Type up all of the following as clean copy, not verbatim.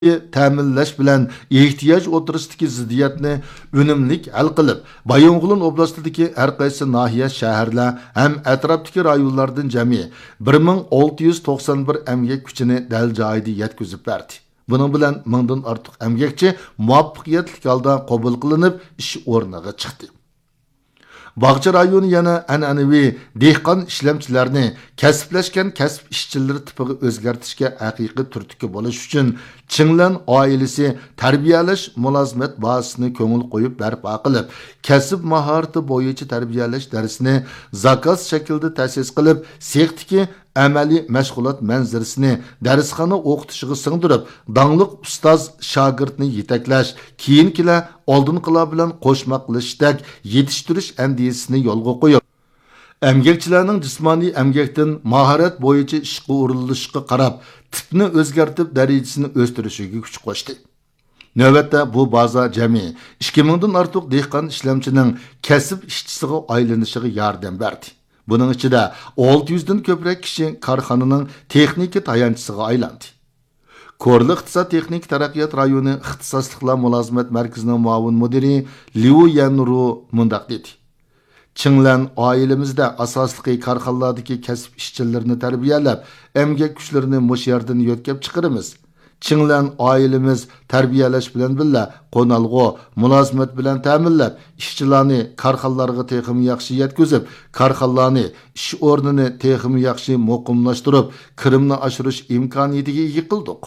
ta'minlash bilan ehtiyoj o'tirisidagi ziddiyatni unumlik hal qilib, Bayonqulin oblastidagi har qaysi nahiya, shaharlar ham atrofdagi rayonlardan jami 1691 emgak kuchini dal joyida yetkazib berdi. Buning bilan mingdan ortiq emgakchi muvaffaqiyatli holda qabul qilinib, ish o'rniga chiqdi. Bağcı rayonu yana an'anaviy dehqon ishlamchilarni kasblashgan kasb ishchilari tipiga o'zgartirishga haqiqiy turtki bo'lish uchun Chinglan oilasi tarbiyalash mulozimat bazasini ko'ngil qo'yib barpo qilib, kasb mahorati bo'yicha tarbiyalash darsini zakaz shaklida ta'sis qilib, sextiki amaliy mashg'ulot manzirisini darsxona o'qitishiga singdirib, dangliq ustoz shogirdni yetaklash, keyingilar oldinqilar bilan qo'shmoqlashdek yetishtirish andisini yo'lga qo'yib, emgakchilarning jismoniy emgakdan mahorat bo'yicha ishga urilishiga qarab, tipni o'zgartib darajasini o'stirishiga kuch qo'shdi. Navbatda bu baza jami 2000 dan ortiq dehqon ishlamchining kasb ishchisiga aylanishiga yordam berdi. Bunun içinde 600'den köprek kişi karxananing texnik tayanchisiga aylandi. Korli iqtisod texnik taraqqiyot rayoni ixtisosliklar mulozimat markazining muavin mudiri Liu Yanru mundaq dedi. Chinglan oilamizda asosliqi karxanalardagi kasb ishchilarini tarbiyalab, emgak kuchlarini mush yerdan yo'tkab chiqaramiz. Chinglan oilamiz tarbiyalash bilan billa qo'nalg'u mulozimat bilan ta'minlab, ishchilarni karxanalarga texim yaxshi yetkazib, karxanalarni ish o'rnini texim yaxshi muqimlashtirib, kirimni oshirish imkoniyatiga ega qildik.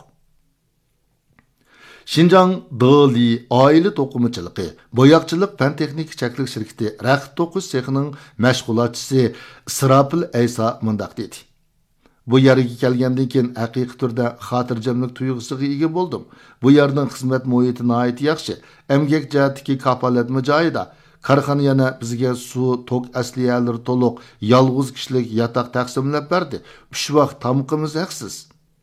Xinjiang Dili oila to'qimachilik, bo'yoqchilik fan texnik chaklik shirkati Raqib to'qish sexining mashg'ulotchisi Isrofil Aysa mundaq dedi. Bu yerga kelgandan keyin haqiqiy turda xotirjamlik tuyg'usiga ega bo'ldim. Bu yerning xizmat muhiti nihoyat yaxshi. Emgak jihatdagi kafolatmi joyida. Karxana yana bizga suv, tok asliyalari to'liq, yolg'iz kishilik yotoq taqsimlab berdi. 3 vaqt tamqimiz haqsiz.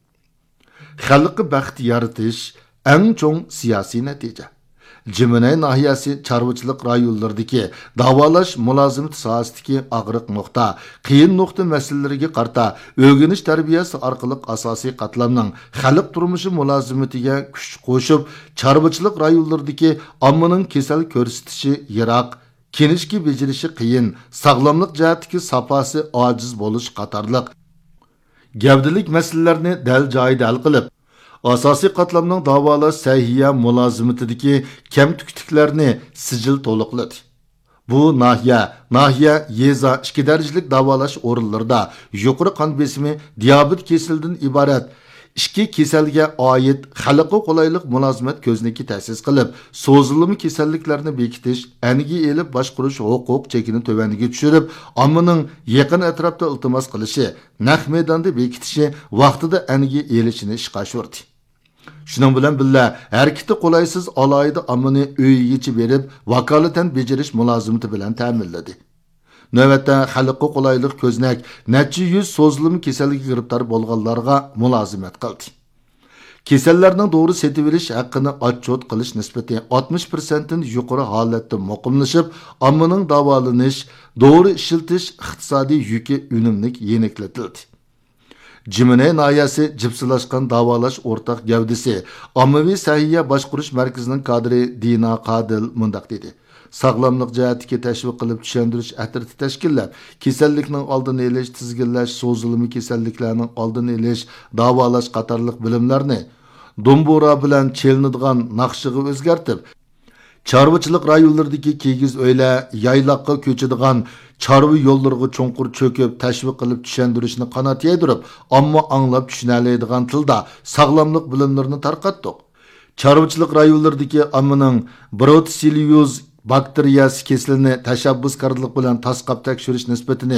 Xalqqa baxt yaratish eng cho'ng siyosiy natija. Jiminay nahiyasi chorvachilik rayonlaridagi davolash mulozimati sohasidagi og'riq nuqta, qiyin nuqta masalalariga qarta o'rganish tarbiyasi orqali asosiy qatlamning xalq turmushi mulozimatiga kuch qo'shib, chorvachilik rayonlaridagi ommaning kasal ko'rsatishi yiroq, kenishki bejirishi qiyin, sog'lomlik jihatdagi safosi ojiz bo'lish qatorliq gavdalik masalalarni dal joyida hal qilib, asosiy qatlamning davolash sahiya mulozimatidagi kamtukliklarni sijil to'liqladi. Bu nahiya, yeza 2 darajalik davolash o'rinlarida yuqori qon besimi, diabet kasalligidan iborat 2 kasalga oid xalqqa qulaylik mulozimat ko'zniki ta'sis qilib, so'zilimi kasalliklarni bekitish, aniga elib boshqarish huquq chekini tövaniga tushirib, ommaning yaqin atrofda iltimos qilishi, naq maydonda bekitishi, vaqtida aniga elishini ishga oshirdi. Şunun bilan billa harakati qolaysiz alayda amını öyigacha berib, vakolatan bejirish mulozimati bilan ta'minladi. Navbatda xalqqa qulaylik ko'znak necha yuz so'zlim kasalligiga giribtor bo'lganlarga mulozimat qildi. Kasallarning to'g'ri setiberish haqqini otchot qilish nisbati 60% dan yuqori holatda muqimlashib, ammaning davolanish, to'g'ri ishiltish iqtisodiy yuki unumlik yeniklatildi. Jiminay nahiyasi jipsilashgan davolash o'rtaq gavdisi ommaviy sahiya boshqarish markazining kadri Dina Qadil mundaq dedi. Sog'lomlik jihatga tashviq qilib tushuntirish atrati tashkillab, kasallikning oldini olish, tizginlash, so'zilimi kasalliklarning oldini olish, davolash qatorliq bilimlarni Dumbura bilan chelinadigan naqshiga o'zgartib, chorvachilik rayonlaridagi kigiz o'ylar, yayloqqa ko'chadigan chorva yo'llariga cho'nqur cho'kib, tashviq qilib tushuntirishni qanot yaydirib, ammo anglab tushunoladigan tilda sog'lomlik bilimlarini tarqatdik. Chorvachilik rayonlaridagi ammaning Brucellus bakteriyasi kesilini tashabbuskorlik bilan tasqab tekshirish nisbatini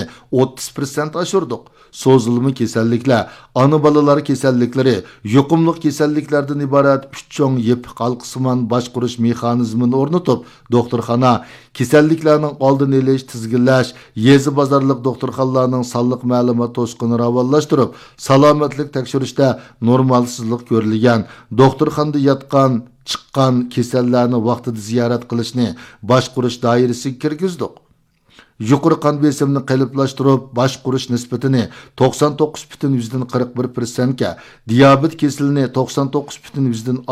30% oshirdik. So'zilimi kasalliklar, ana bolalar kasalliklari, yuqumli kasalliklardan iborat 3 cho'ng yip qalqisiman boshqarish mexanizmini o'rnatib, doktorxona kasalliklarning oldini olish, tizginlash, yezi bozorlik doktorxonalarning sonliq ma'lumot to'sqini ravonlashtirib, salomatlik tekshirishda normalsizlik ko'rilgan, doktorxonada yotgan chiqqan kasallarni vaqtida ziyorat qilishni boshqarish doirasiga kirgizdik. yuqori qon besimini qeliplashtirib boshqurish nisbatini 99,41%ga, diabet kesilini 99,6